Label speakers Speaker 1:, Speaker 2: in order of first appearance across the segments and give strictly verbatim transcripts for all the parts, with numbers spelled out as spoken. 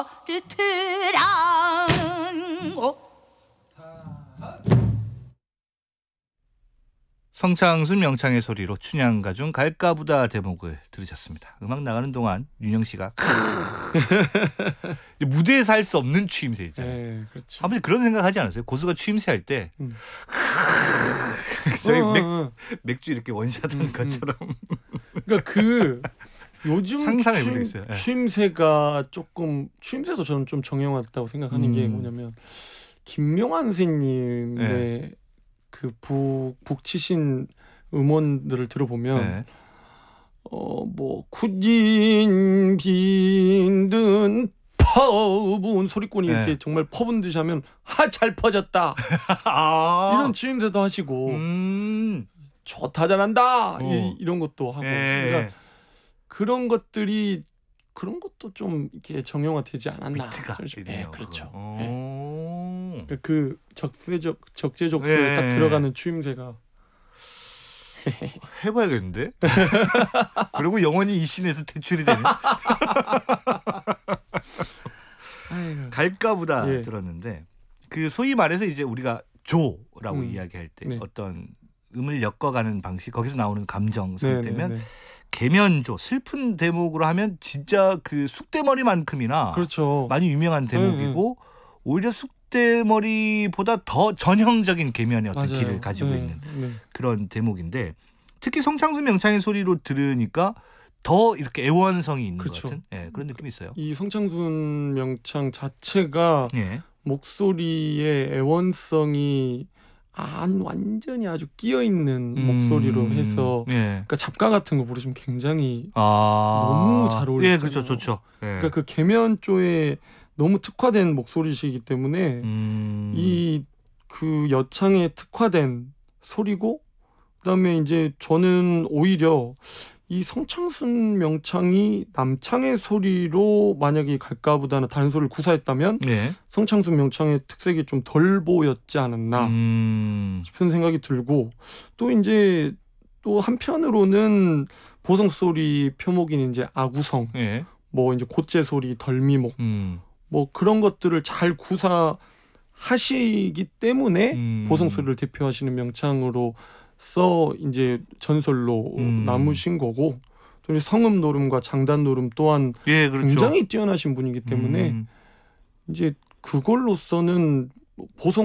Speaker 1: 트랑고.
Speaker 2: 성창순 명창의 소리로 춘향가 중 갈까보다 대목을 들으셨습니다. 음악 나가는 동안 윤영 씨가 무대에서 할 수 없는 추임새 있잖아요.
Speaker 3: 네, 그렇죠.
Speaker 2: 아버지 그런 생각하지 않았어요? 고수가 추임새 할 때
Speaker 3: 음.
Speaker 2: 저희
Speaker 3: 어,
Speaker 2: 맥,
Speaker 3: 어, 어.
Speaker 2: 맥주 이렇게 원샷하는
Speaker 3: 음,
Speaker 2: 것처럼
Speaker 3: 그러니까 그 요즘
Speaker 2: 상상해
Speaker 3: 추임,
Speaker 2: 보겠어요. 네.
Speaker 3: 추임새가 조금 추임새도 저는 좀 정형화됐다고 생각하는
Speaker 2: 음.
Speaker 3: 게 뭐냐면 김명환 선생님의
Speaker 2: 네.
Speaker 3: 그 북 북치신 음원들을 들어보면
Speaker 2: 네.
Speaker 3: 어 뭐 굳은 빈든 퍼분 소리꾼이
Speaker 2: 네.
Speaker 3: 이렇게 정말 퍼분 듯이 하면 하 잘 퍼졌다
Speaker 2: 아.
Speaker 3: 이런 추임새도 하시고
Speaker 2: 음.
Speaker 3: 좋다 잘한다
Speaker 2: 어.
Speaker 3: 이, 이런 것도 하고
Speaker 2: 예.
Speaker 3: 그러니까 그런 것들이 그런 것도 좀 이렇게 정형화되지 않았나.
Speaker 2: 비트가
Speaker 3: 저는 좀- 예,
Speaker 2: 있네요,
Speaker 3: 그렇죠.
Speaker 2: 그거.
Speaker 3: 예.
Speaker 2: 오.
Speaker 3: 그러니까 그 적세적 적재적소에
Speaker 2: 예.
Speaker 3: 딱 들어가는 추임새가
Speaker 2: 해봐야겠는데? 그리고 영원히 이 씬에서 퇴출이 되는
Speaker 3: 아이고.
Speaker 2: 갈까보다
Speaker 3: 예.
Speaker 2: 들었는데 그 소위 말해서 이제 우리가 조라고
Speaker 3: 음.
Speaker 2: 이야기할 때
Speaker 3: 네.
Speaker 2: 어떤 음을 엮어가는 방식 거기서 나오는 감정 상태면
Speaker 3: 네, 네, 네.
Speaker 2: 계면조 슬픈 대목으로 하면 진짜 그 쑥대머리만큼이나
Speaker 3: 그렇죠.
Speaker 2: 많이 유명한 대목이고 오히려 쑥대머리보다 더 전형적인 계면의 어떤
Speaker 3: 맞아요.
Speaker 2: 길을 가지고
Speaker 3: 네,
Speaker 2: 있는
Speaker 3: 네.
Speaker 2: 그런 대목인데 특히 성창순 명창의 소리로 들으니까 더 이렇게 애원성이 있는
Speaker 3: 그렇죠.
Speaker 2: 것 같은 예, 그런 느낌이 있어요.
Speaker 3: 이 성창순 명창 자체가
Speaker 2: 예.
Speaker 3: 목소리의 애원성이 안 완전히 아주 끼어 있는
Speaker 2: 음,
Speaker 3: 목소리로 해서
Speaker 2: 예.
Speaker 3: 그러니까 잡가 같은 거 부르시면 굉장히
Speaker 2: 아,
Speaker 3: 너무 잘 어울리시잖아요.
Speaker 2: 예, 그렇죠, 좋죠. 예.
Speaker 3: 그러니까 그 계면 쪽에 너무 특화된 목소리시기 때문에
Speaker 2: 음,
Speaker 3: 이 그 여창에 특화된 소리고 그다음에 이제 저는 오히려 이 성창순 명창이 남창의 소리로 만약에 갈까보다는 다른 소리를 구사했다면
Speaker 2: 예.
Speaker 3: 성창순 명창의 특색이 좀 덜 보였지 않았나
Speaker 2: 음,
Speaker 3: 싶은 생각이 들고 또 이제 또 한편으로는 보성 소리 표목인 이제 아구성
Speaker 2: 예.
Speaker 3: 뭐 이제 곧제 소리 덜미목
Speaker 2: 음,
Speaker 3: 뭐 그런 것들을 잘 구사하시기 때문에
Speaker 2: 음.
Speaker 3: 보성 소리를 대표하시는 명창으로 써 이제 전설로
Speaker 2: 음.
Speaker 3: 남으신 거고 또 성음 노름과 장단 노름 또한
Speaker 2: 예, 그렇죠.
Speaker 3: 굉장히 뛰어나신 분이기 때문에
Speaker 2: 음,
Speaker 3: 이제 그걸로서는 보성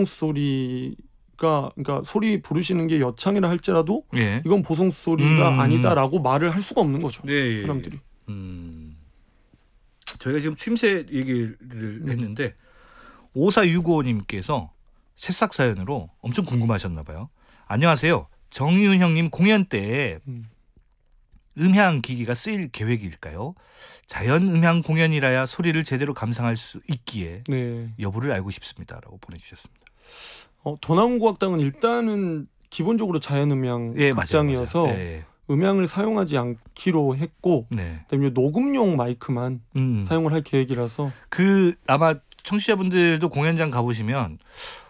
Speaker 3: 소리가 그러니까 소리 부르시는 게 여창이라 할지라도
Speaker 2: 예.
Speaker 3: 이건 보성 소리가
Speaker 2: 음.
Speaker 3: 아니다라고 말을 할 수가 없는 거죠.
Speaker 2: 네, 예,
Speaker 3: 사람들이.
Speaker 2: 음. 저희가 지금 취임새 얘기를
Speaker 3: 음.
Speaker 2: 했는데 오사육오님께서 새싹 사연으로 엄청 궁금하셨나 봐요. 안녕하세요. 정윤 형님 공연 때
Speaker 3: 음.
Speaker 2: 음향 기기가 쓰일 계획일까요? 자연 음향 공연이라야 소리를 제대로 감상할 수 있기에
Speaker 3: 네.
Speaker 2: 여부를 알고 싶습니다라고 보내주셨습니다.
Speaker 3: 어, 도남국악당은 일단은 기본적으로 자연음향
Speaker 2: 예, 맞아요,
Speaker 3: 극장이어서
Speaker 2: 맞아요. 예,
Speaker 3: 음향을 사용하지 않기로 했고
Speaker 2: 네.
Speaker 3: 그다음에 녹음용 마이크만
Speaker 2: 음.
Speaker 3: 사용을 할 계획이라서
Speaker 2: 그 아마 청취자분들도 공연장 가보시면